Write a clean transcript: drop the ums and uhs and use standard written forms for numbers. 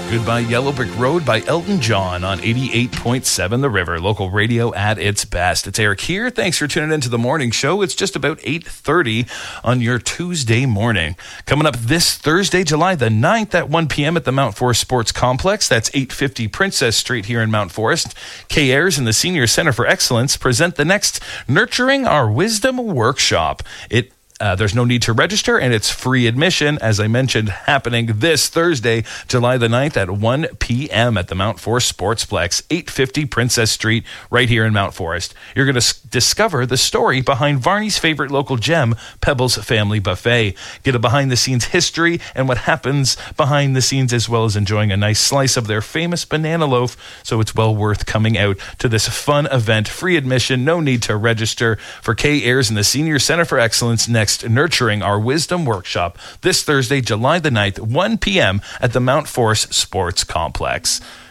Goodbye Yellow Brick Road by Elton John on 88.7 The River, local radio at its best. It's Eric here. Thanks for tuning into the morning show. It's just about 8:30 on your Tuesday morning. Coming up this Thursday, July the 9th at 1 p.m. at the Mount Forest Sports Complex. That's 850 Princess Street here in Mount Forest. Kay Ayers and the Senior Center for Excellence present the next Nurturing Our Wisdom workshop. There's no need to register, and it's free admission, as I mentioned, happening this Thursday, July the 9th at 1 p.m. at the Mount Forest Sportsplex, 850 Princess Street, right here in Mount Forest. You're going to discover the story behind Varney's favorite local gem, Pebbles Family Buffet. Get a behind-the-scenes history and what happens behind the scenes, as well as enjoying a nice slice of their famous banana loaf, so it's well worth coming out to this fun event. Free admission, no need to register. For Kay Ayers and the Senior Center for Excellence, next Nurturing Our Wisdom workshop this Thursday, July the 9th, 1 p.m. at the Mount Forest Sports Complex.